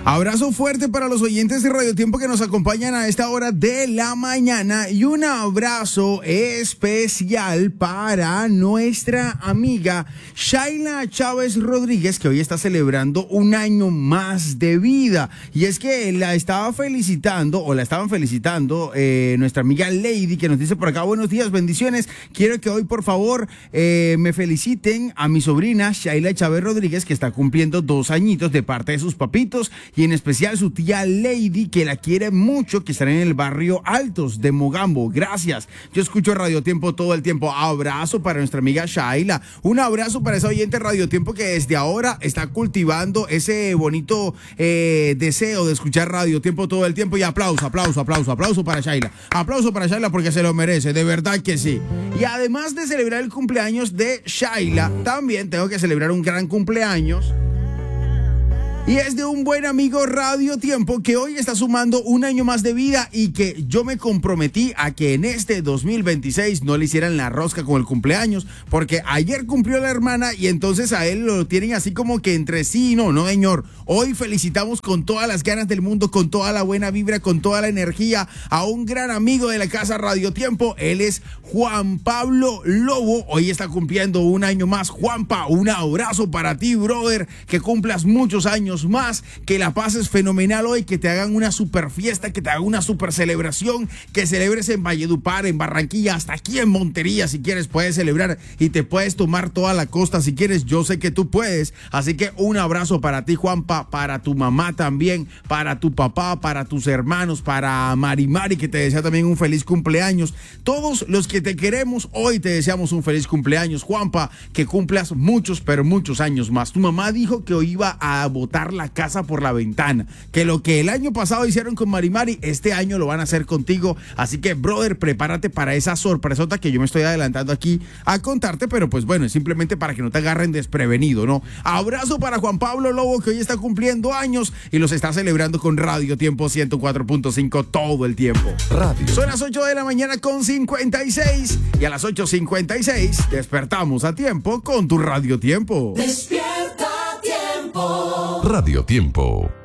Abrazo fuerte para los oyentes de Radio Tiempo que nos acompañan a esta hora de la mañana y un abrazo especial para nuestra amiga Shaila Chávez Rodríguez, que hoy está celebrando un año más de vida. Y es que la estaban felicitando nuestra amiga Lady, que nos dice por acá: buenos días, bendiciones. Quiero que hoy por favor me feliciten a mi sobrina Shaila Chávez Rodríguez, que está cumpliendo 2 añitos, de parte de sus papitos, y en especial su tía Lady, que la quiere mucho, que está en el barrio Altos de Mogambo. Gracias. Yo escucho Radio Tiempo todo el tiempo. Abrazo para nuestra amiga Shaila. Un abrazo para esa oyente Radio Tiempo que desde ahora está cultivando ese bonito deseo de escuchar Radio Tiempo todo el tiempo. Y aplauso para Shaila. Aplauso para Shaila porque se lo merece, de verdad que sí. Y además de celebrar el cumpleaños de Shaila, también tengo que celebrar un gran cumpleaños. Y es de un buen amigo Radio Tiempo que hoy está sumando un año más de vida y que yo me comprometí a que en este 2026 no le hicieran la rosca con el cumpleaños, porque ayer cumplió la hermana y entonces a él lo tienen así como que entre sí y no, señor. Hoy felicitamos con todas las ganas del mundo, con toda la buena vibra, con toda la energía a un gran amigo de la casa Radio Tiempo. Él es Juan Pablo Lobo. Hoy está cumpliendo un año más. Juanpa, un abrazo para ti, brother. Que cumplas muchos años más, que la pases fenomenal hoy, que te hagan una super fiesta, que te hagan una super celebración, que celebres en Valledupar, en Barranquilla, hasta aquí en Montería. Si quieres puedes celebrar y te puedes tomar toda la costa si quieres. Yo sé que tú puedes, así que un abrazo para ti, Juanpa, para tu mamá también, para tu papá, para tus hermanos, para Mari, que te desea también un feliz cumpleaños. Todos los que te queremos hoy te deseamos un feliz cumpleaños, Juanpa, que cumplas muchos, pero muchos años más. Tu mamá dijo que hoy iba a botar la casa por la ventana, que lo que el año pasado hicieron con Mari, este año lo van a hacer contigo, así que brother, prepárate para esa sorpresota que yo me estoy adelantando aquí a contarte, pero pues bueno, es simplemente para que no te agarren desprevenido, ¿no? Abrazo para Juan Pablo Lobo, que hoy está cumpliendo años y los está celebrando con Radio Tiempo 104.5 todo el tiempo. Radio. Son las 8 de la mañana con 56 y a las 8:56 despertamos a tiempo con tu Radio Tiempo. Despierta Tiempo. Radio Tiempo.